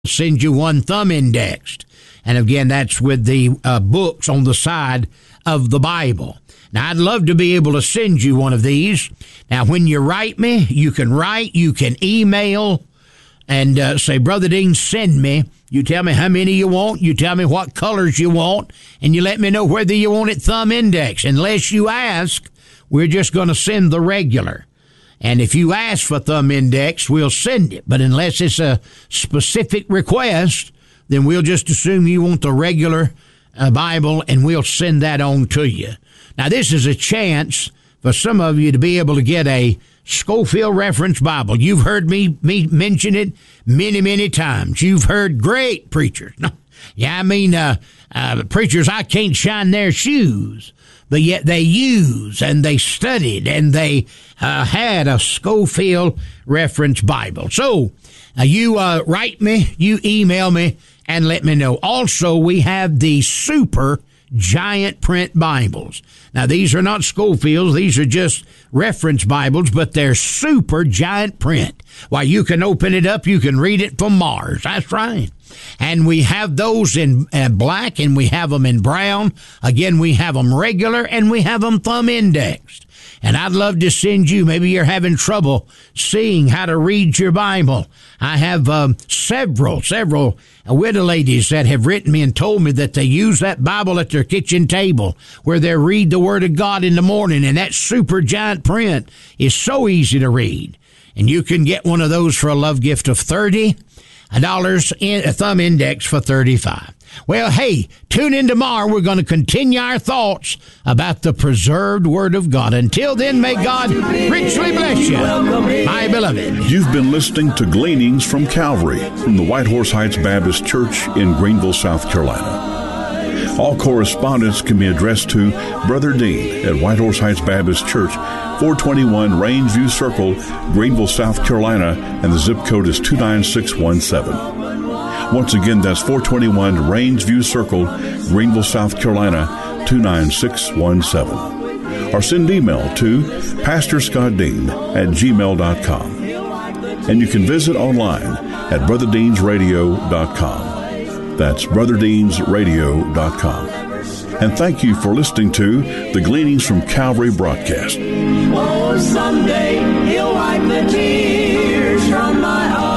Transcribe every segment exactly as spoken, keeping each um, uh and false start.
send you one thumb indexed. And again, that's with the uh, books on the side of the Bible. Now, I'd love to be able to send you one of these. Now, when you write me, you can write, you can email, and uh, say, Brother Dean, send me. You tell me how many you want, you tell me what colors you want, and you let me know whether you want it thumb index. Unless you ask, we're just going to send the regular. And if you ask for thumb index, we'll send it. But unless it's a specific request, then we'll just assume you want the regular uh, Bible, and we'll send that on to you. Now, this is a chance for some of you to be able to get a Scofield Reference Bible. You've heard me, me mention it many, many times. You've heard great preachers. Yeah, I mean, uh, uh, preachers, I can't shine their shoes. But yet they used and they studied and they uh, had a Scofield Reference Bible. So uh, you uh, write me, you email me, and let me know. Also, we have the Super Giant Print Bibles. Now, these are not Scofields. These are just reference Bibles, but they're super giant print. Why, you can open it up. You can read it from Mars. That's right. And we have those in uh, black, and we have them in brown. Again, we have them regular, and we have them thumb indexed. And I'd love to send you, maybe you're having trouble seeing how to read your Bible. I have um, several, several widow ladies that have written me and told me that they use that Bible at their kitchen table where they read the Word of God in the morning, and that super giant print is so easy to read. And you can get one of those for a love gift of thirty dollars, in a thumb index for thirty-five dollars. Well, hey, tune in tomorrow. We're going to continue our thoughts about the preserved Word of God. Until then, may God richly bless you, my beloved. You've been listening to Gleanings from Calvary from the White Horse Heights Baptist Church in Greenville, South Carolina. All correspondence can be addressed to Brother Dean at White Horse Heights Baptist Church, four twenty-one Rangeview Circle, Greenville, South Carolina, and the zip code is two nine six one seven. Once again, that's four twenty-one Rangeview Circle, Greenville, South Carolina, two nine six one seven. Or send email to Pastor Scott Dean at gmail dot com. And you can visit online at brother deans radio dot com. That's brother deans radio dot com. And thank you for listening to the Gleanings from Calvary broadcast. Oh, someday he'll wipe the tears from my eyes.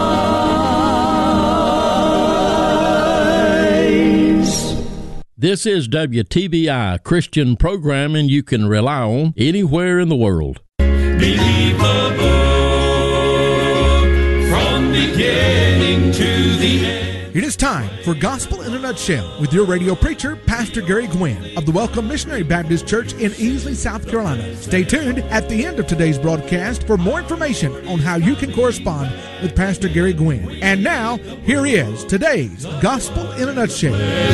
This is W T B I, Christian programming you can rely on anywhere in the world. Believe the book from beginning to the end. It is time for Gospel in a Nutshell with your radio preacher, Pastor Gary Gwynn of the Welcome Missionary Baptist Church in Easley, South Carolina. Stay tuned at the end of today's broadcast for more information on how you can correspond with Pastor Gary Gwynn. And now, here is today's Gospel in a Nutshell.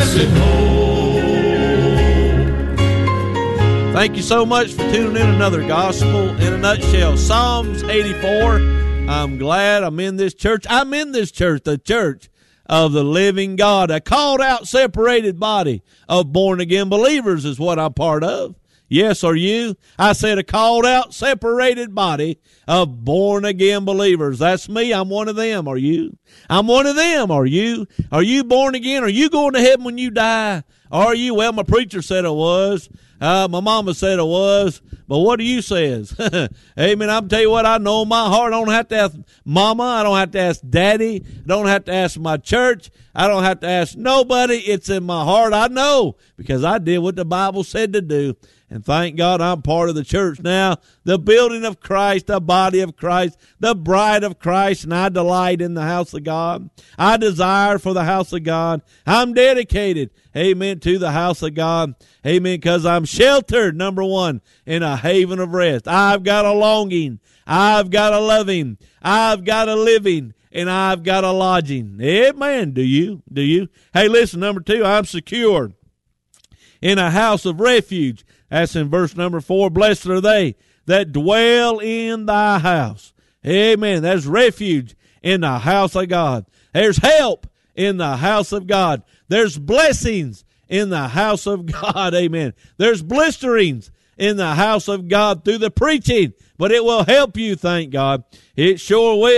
Thank you so much for tuning in another Gospel in a Nutshell. Psalms eighty-four. I'm glad I'm in this church. I'm in this church, the church of the living God. A called out, separated body of born again believers is what I'm part of. Yes, are you? I said a called out, separated body of born again believers. That's me. I'm one of them. Are you? I'm one of them. Are you? Are you born again? Are you going to heaven when you die? Are you? Well, my preacher said I was. Uh, my mama said I was. But what do you says? Amen. I'm tell you what, I know in my heart. I don't have to ask mama. I don't have to ask daddy. I don't have to ask my church. I don't have to ask nobody. It's in my heart. I know because I did what the Bible said to do. And thank God I'm part of the church now, the building of Christ, the body of Christ, the bride of Christ, and I delight in the house of God. I desire for the house of God. I'm dedicated, amen, to the house of God, amen, because I'm sheltered, number one, in a haven of rest. I've got a longing. I've got a loving. I've got a living. And I've got a lodging. Amen. Do you? Do you? Hey, listen, number two, I'm secure in a house of refuge. That's in verse number four. Blessed are they that dwell in thy house. Amen. There's refuge in the house of God. There's help in the house of God. There's blessings in the house of God. Amen. There's blisterings in the house of God through the preaching, but it will help you, thank God. It sure will.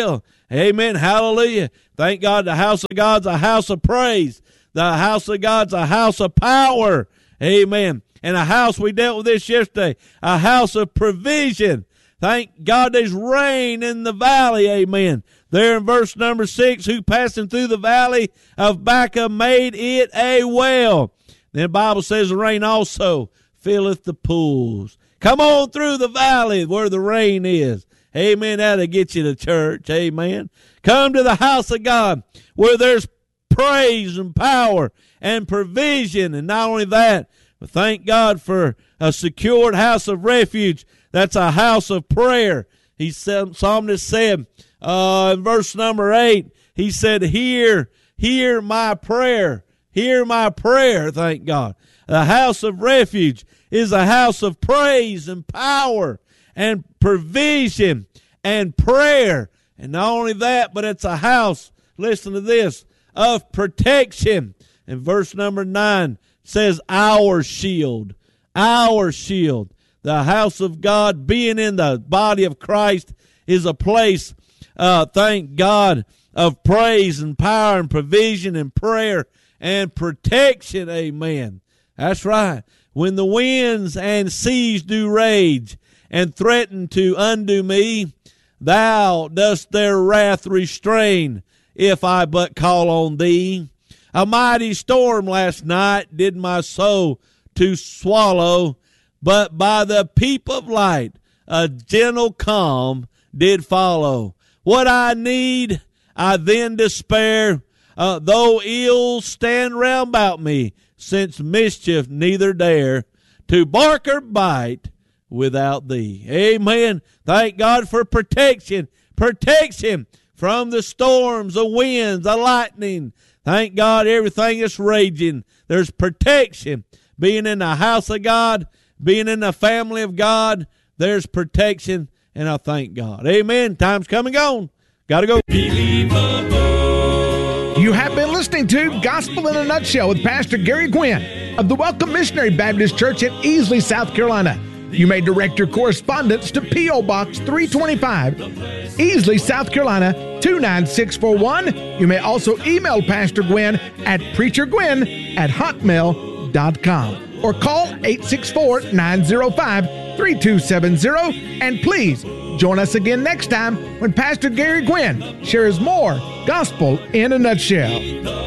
Amen. Hallelujah. Thank God the house of God's a house of praise. The house of God's a house of power. Amen. And a house, we dealt with this yesterday, a house of provision. Thank God there's rain in the valley. Amen. There in verse number six, who passing through the valley of Baca made it a well. Then the Bible says the rain also filleth the pools. Come on through the valley where the rain is. Amen. That'll get you to church. Amen. Come to the house of God where there's praise and power and provision. And not only that, but thank God for a secured house of refuge. That's a house of prayer. He said, Psalmist said, uh, in verse number eight, he said, hear, hear my prayer. Hear my prayer, thank God. The house of refuge is a house of praise and power and provision and prayer. And not only that, but it's a house, listen to this, of protection. And verse number nine says, our shield, our shield. The house of God, being in the body of Christ, is a place, uh, thank God, of praise and power and provision and prayer and protection. Amen. That's right. When the winds and seas do rage and threaten to undo me, thou dost their wrath restrain, if I but call on thee. A mighty storm last night did my soul to swallow, but by the peep of light a gentle calm did follow. What I need, I then despair, uh, though ills stand round about me, since mischief neither dare to bark or bite without thee. Amen. Thank God for protection. Protection from the storms, the winds, the lightning. Thank God everything is raging. There's protection. Being in the house of God, being in the family of God, there's protection, and I thank God. Amen. Time's come and gone. Got to go. You have been listening to Gospel in a Nutshell with Pastor Gary Gwynn of the Welcome Missionary Baptist Church in Easley, South Carolina. You may direct your correspondence to P O. Box three twenty-five, Easley, South Carolina, two nine six four one. You may also email Pastor Gwynn at preachergwynn at hotmail dot com or call eight six four, nine zero five, three two seven zero. And please join us again next time when Pastor Gary Gwynn shares more Gospel in a Nutshell.